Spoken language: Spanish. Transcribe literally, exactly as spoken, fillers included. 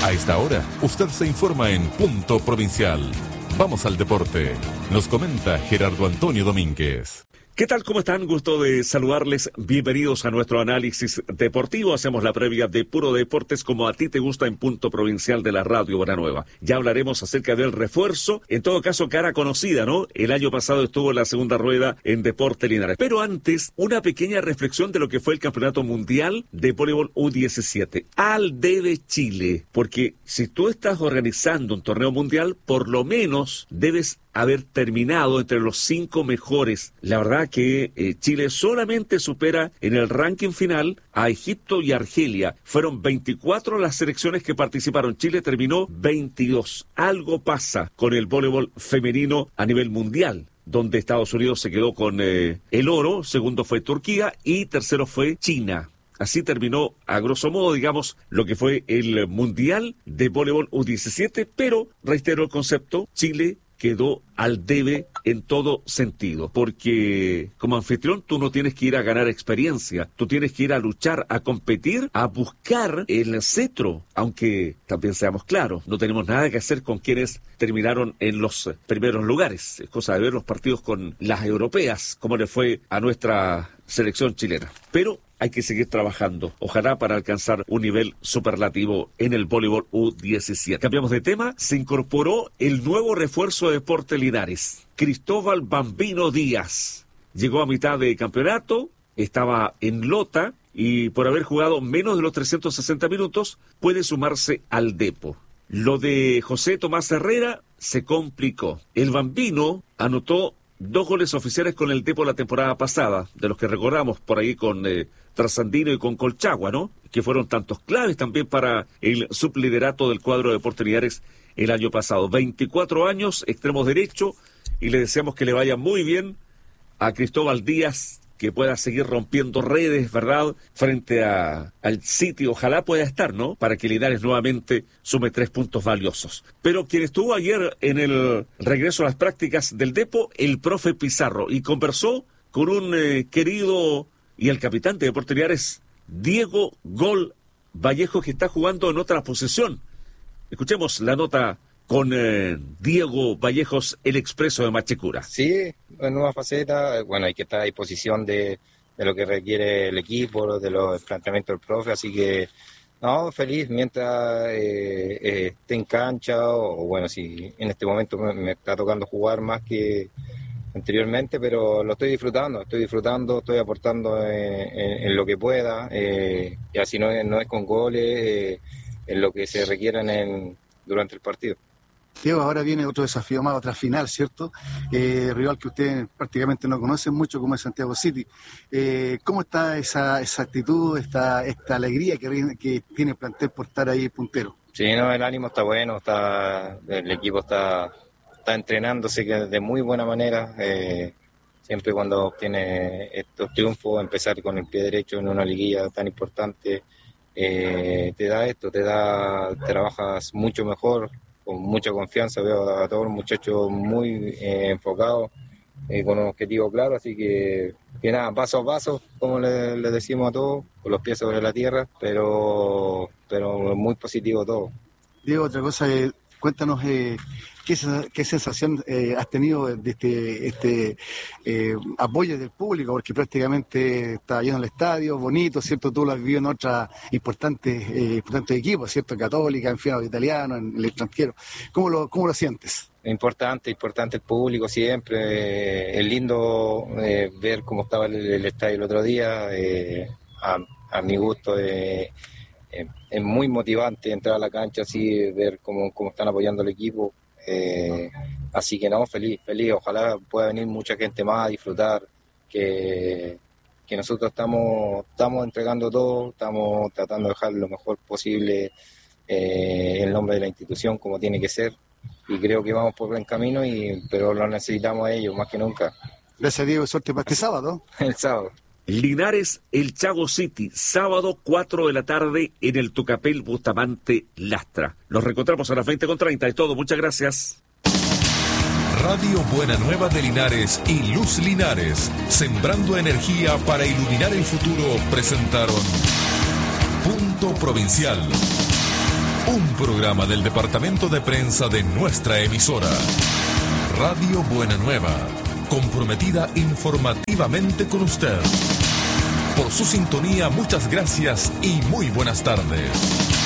A esta hora, usted se informa en Punto Provincial. Vamos al deporte. Nos comenta Gerardo Antonio Domínguez. ¿Qué tal? ¿Cómo están? Gusto de saludarles. Bienvenidos a nuestro análisis deportivo. Hacemos la previa de Puro Deportes como a ti te gusta en Punto Provincial de la Radio Buenanueva. Ya hablaremos acerca del refuerzo. En todo caso, cara conocida, ¿no? El año pasado estuvo en la segunda rueda en Deportes Linares. Pero antes, una pequeña reflexión de lo que fue el Campeonato Mundial de Voleibol U diecisiete. Al debe Chile. Porque si tú estás organizando un torneo mundial, por lo menos debes haber terminado entre los cinco mejores. La verdad que eh, Chile solamente supera en el ranking final a Egipto y Argelia. Fueron veinticuatro las selecciones que participaron. Chile terminó veintidós. Algo pasa con el voleibol femenino a nivel mundial, donde Estados Unidos se quedó con eh, el oro, segundo fue Turquía y tercero fue China. Así terminó, a grosso modo, digamos, lo que fue el Mundial de Voleibol U diecisiete, pero, reitero el concepto, Chile quedó al debe en todo sentido, porque como anfitrión tú no tienes que ir a ganar experiencia, tú tienes que ir a luchar, a competir, a buscar el cetro, aunque también seamos claros, no tenemos nada que hacer con quienes terminaron en los primeros lugares, es cosa de ver los partidos con las europeas, como le fue a nuestra selección chilena, pero hay que seguir trabajando, ojalá para alcanzar un nivel superlativo en el voleibol U diecisiete. Cambiamos de tema, se incorporó el nuevo refuerzo de Deportes Linares, Cristóbal Bambino Díaz. Llegó a mitad de campeonato, estaba en Lota y por haber jugado menos de los trescientos sesenta minutos puede sumarse al Depo. Lo de José Tomás Herrera se complicó. El Bambino anotó dos goles oficiales con el Depo la temporada pasada, de los que recordamos por ahí con eh, Trasandino y con Colchagua, ¿no? Que fueron tantos claves también para el subliderato del cuadro de Deportes Linares el año pasado. veinticuatro años, extremo derecho, y le deseamos que le vaya muy bien a Cristóbal Díaz, que pueda seguir rompiendo redes, ¿verdad?, frente a, al City. Ojalá pueda estar, ¿no?, para que Linares nuevamente sume tres puntos valiosos. Pero quien estuvo ayer en el regreso a las prácticas del Depo, el profe Pizarro, y conversó con un eh, querido y el capitán de Deportes Linares, Diego Gol Vallejo, que está jugando en otra posición. Escuchemos la nota con eh, Diego Vallejos, el expreso de Machecura. Sí, en nueva faceta, bueno, hay que estar a disposición de, de lo que requiere el equipo, de los planteamientos del profe, así que, no, feliz mientras eh, eh, esté en cancha, o, o bueno, si en este momento me, me está tocando jugar más que anteriormente, pero lo estoy disfrutando, estoy disfrutando, estoy aportando en, en, en lo que pueda, eh, y así no es, no es con goles, eh, en lo que se requieran en, durante el partido. Diego, ahora viene otro desafío más, otra final, ¿cierto? Eh, rival que ustedes prácticamente no conocen mucho, como es Santiago City. Eh, ¿Cómo está esa, esa actitud, esta, esta alegría que, que tiene el plantel por estar ahí puntero? Sí, no, el ánimo está bueno, está, el equipo está, está entrenándose de muy buena manera. Eh, siempre cuando obtiene estos triunfos, empezar con el pie derecho en una liguilla tan importante, eh, te da esto, te da, trabajas mucho mejor, con mucha confianza. Veo a todos los muchachos muy eh, enfocados, eh, con un objetivo claro, así que, que nada, paso a paso, como le, le decimos a todos, con los pies sobre la tierra, pero, pero muy positivo todo. Diego, otra cosa, eh, cuéntanos eh, qué, qué sensación eh, has tenido de este, este eh, apoyo del público, porque prácticamente está lleno el estadio, bonito, ¿cierto? Tú lo has vivido en otros importantes, eh, importantes equipos, ¿cierto? Católica, en fin, italiano, en el extranjero. ¿Cómo lo, cómo lo sientes? Importante, importante el público siempre. Eh, es lindo eh, ver cómo estaba el, el estadio el otro día. Eh, a, a mi gusto, eh, eh, es muy motivante entrar a la cancha así, ver cómo, cómo están apoyando al equipo. Eh, así que no, feliz, feliz. Ojalá pueda venir mucha gente más a disfrutar, que, que nosotros estamos, estamos entregando todo, estamos tratando de dejar lo mejor posible eh, en nombre de la institución como tiene que ser, y creo que vamos por buen camino, y, pero lo necesitamos a ellos más que nunca. Gracias, Diego, suerte para este sábado. El sábado. Linares, el Chago City, sábado cuatro de la tarde en el Tucapel Bustamante Lastra. Nos reencontramos a las veinte con treinta. Es todo, muchas gracias. Radio Buena Nueva de Linares y Luz Linares, sembrando energía para iluminar el futuro, presentaron Punto Provincial. Un programa del departamento de prensa de nuestra emisora. Radio Buena Nueva, comprometida informativamente con usted. Por su sintonía, muchas gracias y muy buenas tardes.